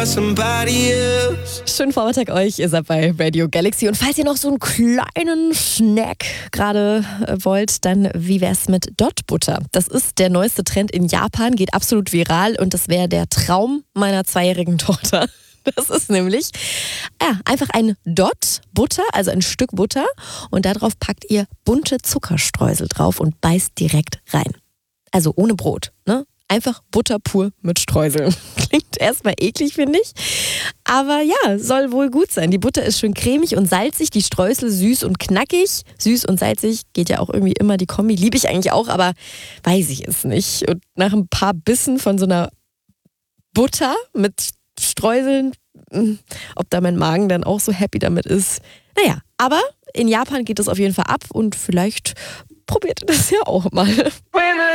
Schönen Vormittag euch, ihr seid bei Radio Galaxy. Und falls ihr noch so einen kleinen Snack gerade wollt, dann wie wär's mit Dot-Butter? Das ist der neueste Trend in Japan, geht absolut viral und das wäre der Traum meiner 2-jährigen Tochter. Das ist nämlich einfach ein Dot Butter, also ein Stück Butter und darauf packt ihr bunte Zuckerstreusel drauf und beißt direkt rein. Also ohne Brot, ne? Einfach Butter pur mit Streuseln. Klingt erstmal eklig, finde ich. Aber ja, soll wohl gut sein. Die Butter ist schön cremig und salzig, die Streusel süß und knackig. Süß und salzig geht ja auch irgendwie immer die Kombi. Liebe ich eigentlich auch, aber weiß ich es nicht. Und nach ein paar Bissen von so einer Butter mit Streuseln, ob da mein Magen dann auch so happy damit ist. Naja, aber in Japan geht das auf jeden Fall ab und vielleicht probiert ihr das ja auch mal.